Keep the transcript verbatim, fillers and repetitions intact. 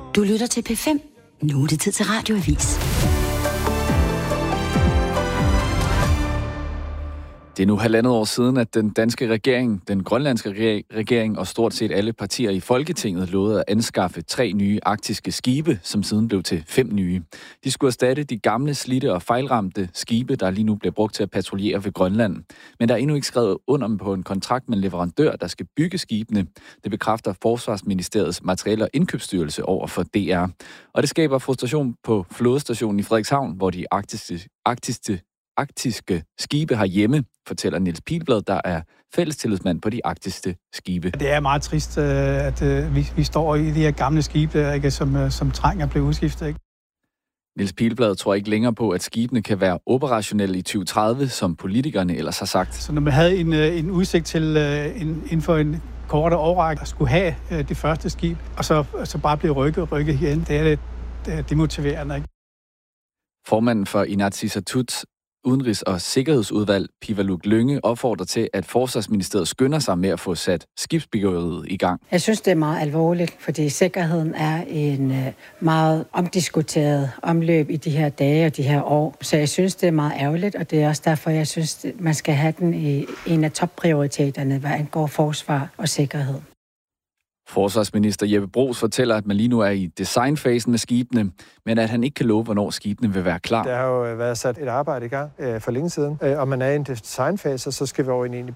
Du lytter til P fem. Nu er det tid til Radioavis. Det er nu halvandet år siden, at den danske regering, den grønlandske regering og stort set alle partier i Folketinget lovede at anskaffe tre nye arktiske skibe, som siden blev til fem nye. De skulle erstatte de gamle, slidte og fejlramte skibe, der lige nu bliver brugt til at patruljere ved Grønland. Men der er endnu ikke skrevet under på en kontrakt med en leverandør, der skal bygge skibene. Det bekræfter Forsvarsministeriets materiel- og indkøbsstyrelse over for D R. Og det skaber frustration på flådestationen i Frederikshavn, hvor de arktiske, arktiske arktiske skibe herhjemme, fortæller Niels Pilblad, der er fællestillidsmand på de arktiske skibe. Det er meget trist, at vi, vi står i de her gamle skibe, ikke, som, som trænger at blive udskiftet. Ikke? Niels Pilblad tror ikke længere på, at skibene kan være operationelle i tyve tredive, som politikerne ellers har sagt. Så når man havde en, en udsigt til en, inden for en korte årrække, at skulle have det første skib, og så, så bare blive rykket og rykket igen, det er det, det er demotiverende. Ikke? Formanden for Inatsisartuts Udenrigs- og Sikkerhedsudvalg, Pivaluk Lynge, opfordrer til, at Forsvarsministeriet skynder sig med at få sat skibsbyggeriet i gang. Jeg synes, det er meget alvorligt, fordi sikkerheden er en meget omdiskuteret omløb i de her dage og de her år. Så jeg synes, det er meget ærgerligt, og det er også derfor, jeg synes, man skal have den i en af topprioriteterne, hvad angår forsvar og sikkerhed. Forsvarsminister Jeppe Bruus fortæller, at man lige nu er i designfasen med skibene, men at han ikke kan love, hvornår skibene vil være klar. Der har jo været sat et arbejde i gang øh, for længe siden, øh, og man er i en designfase, så skal vi over i en egentlig